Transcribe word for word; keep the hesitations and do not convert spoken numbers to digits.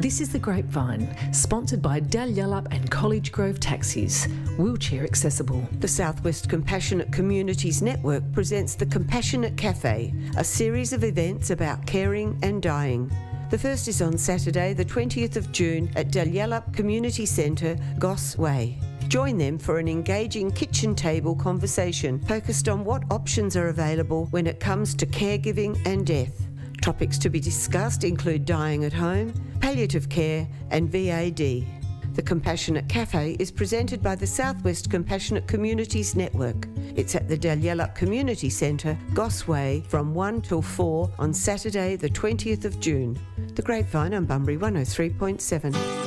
This is The Grapevine, sponsored by Dalyellup and College Grove Taxis, wheelchair accessible. The Southwest Compassionate Communities Network presents The Compassionate Cafe, a series of events about caring and dying. The first is on Saturday, the twentieth of June at Dalyellup Community Centre, Goss Way. Join them for an engaging kitchen table conversation focused on what options are available when it comes to caregiving and death. Topics to be discussed include dying at home, palliative care and V A D. The Compassionate Cafe is presented by the Southwest Compassionate Communities Network. It's at the Dalyellup Community Centre, Goss Way, from one till four on Saturday the twentieth of June. The Grapevine on Bunbury one oh three point seven.